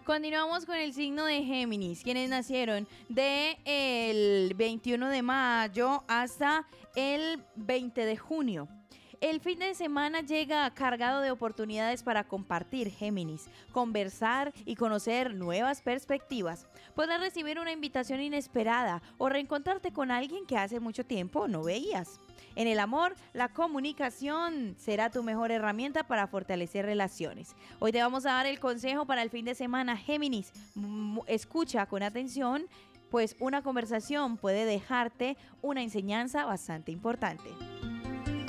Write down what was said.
Continuamos con el signo de Géminis, quienes nacieron del 21 de mayo hasta el 20 de junio. El fin de semana llega cargado de oportunidades para compartir, Géminis, conversar y conocer nuevas perspectivas. Podrás recibir una invitación inesperada o reencontrarte con alguien que hace mucho tiempo no veías. En el amor, la comunicación será tu mejor herramienta para fortalecer relaciones. Hoy te vamos a dar el consejo para el fin de semana, Géminis. Escucha con atención, pues una conversación puede dejarte una enseñanza bastante importante.